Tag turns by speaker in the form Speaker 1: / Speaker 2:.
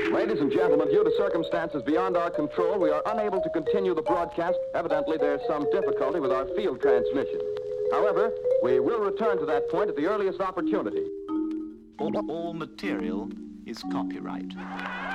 Speaker 1: Ladies and gentlemen, due to circumstances beyond our control, we are unable to continue the broadcast. Evidently, there's some difficulty with our field transmission. However, we will return to that point at the earliest opportunity.
Speaker 2: All material is copyright.